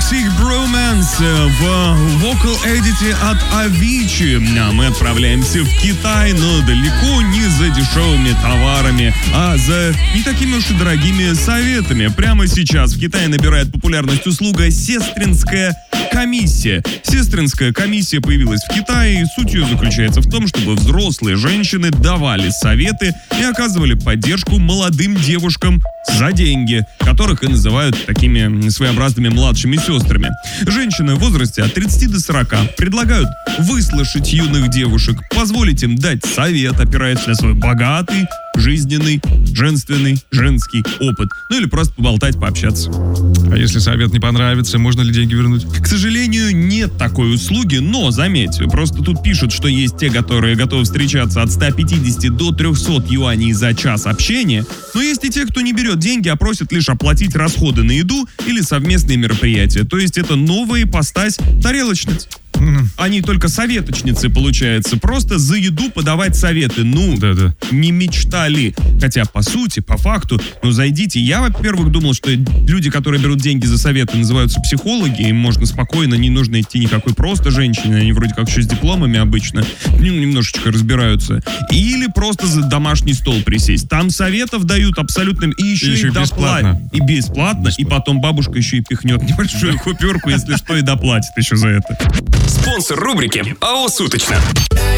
Toxic Bromance в вокал-эдите от Avicii. А мы отправляемся в Китай, но далеко не за дешевыми товарами, а за не такими уж и дорогими советами. Прямо сейчас в Китае набирает популярность услуга «Сестринская комиссия». Сестринская комиссия появилась в Китае, и суть ее заключается в том, чтобы взрослые женщины давали советы и оказывали поддержку молодым девушкам за деньги, которых и называют такими своеобразными младшими сестрами. Женщины в возрасте от 30 до 40 предлагают выслушать юных девушек, позволить им дать совет, опираясь на свой богатый, жизненный, женский опыт. Ну или просто поболтать, пообщаться. А если совет не понравится, можно ли деньги вернуть? К сожалению, нет такой услуги, но, заметь, просто тут пишут, что есть те, которые готовы встречаться от 150 до 300 юаней за час общения, но есть и те, кто не берет деньги, а просит лишь оплатить расходы на еду или совместные мероприятия. То есть это новая ипостась тарелочниц. Они только советочницы, получается. Просто за еду подавать советы. Да. Не мечтали. Хотя, по сути, по факту, зайдите. Я, во-первых, думал, что люди, которые берут деньги за советы, называются психологи. Им можно спокойно, не нужно идти никакой просто женщине. Они вроде как еще с дипломами обычно. Немножечко разбираются. Или просто за домашний стол присесть. Там советов дают абсолютно. И еще и бесплатно. И бесплатно. И потом бабушка еще и пихнет небольшую купюрку, если что, и доплатит еще за это. Спонсор рубрики АО «Суточно».